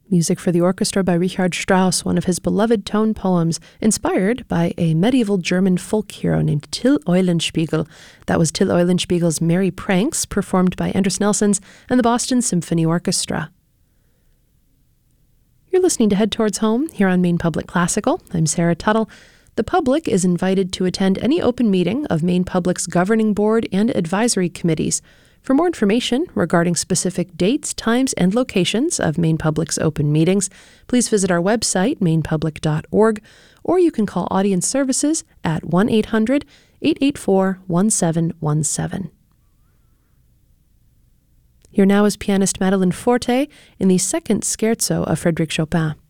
Music for the orchestra by Richard Strauss, one of his beloved tone poems, inspired by a medieval German folk hero named Till Eulenspiegel. That was Till Eulenspiegel's Merry Pranks, performed by Andris Nelsons and the Boston Symphony Orchestra. You're listening to Head Towards Home here on Maine Public Classical. I'm Sarah Tuttle. The public is invited to attend any open meeting of Maine Public's governing board and advisory committees. For more information regarding specific dates, times, and locations of Maine Public's open meetings, please visit our website, mainepublic.org, or you can call Audience Services at 1-800-884-1717. Here now is pianist Madeleine Forte in the second scherzo of Frédéric Chopin.